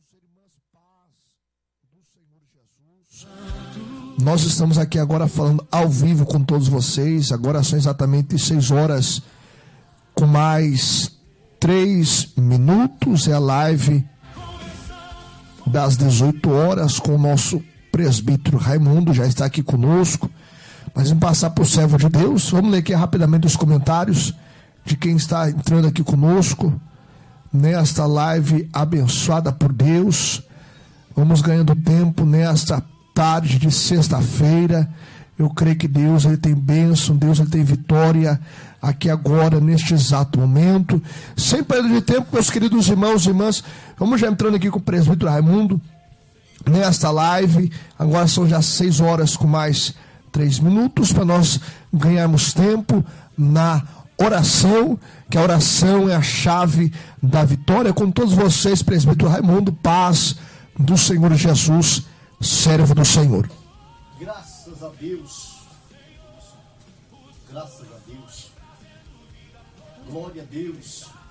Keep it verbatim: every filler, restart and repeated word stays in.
irmãos e irmãs, paz do Senhor Jesus. Nós estamos aqui agora falando ao vivo com todos vocês. Agora são exatamente seis horas com mais três minutos. É a live das dezoito horas com o nosso presbítero Raimundo, já está aqui conosco. Mas vamos passar para o servo de Deus. Vamos ler aqui rapidamente os comentários de quem está entrando aqui conosco nesta live abençoada por Deus. Vamos ganhando tempo nesta tarde de sexta-feira. Eu creio que Deus ele tem bênção, Deus ele tem vitória aqui agora, neste exato momento. Sem perda de tempo, meus queridos irmãos e irmãs, vamos já entrando aqui com o presbítero Raimundo nesta live. Agora são já seis horas com mais três minutos para nós ganharmos tempo na oração, que a oração é a chave da vitória. Com todos vocês, presbítero Raimundo, paz do Senhor Jesus, servo do Senhor. Graças a Deus, graças a Deus, glória a Deus,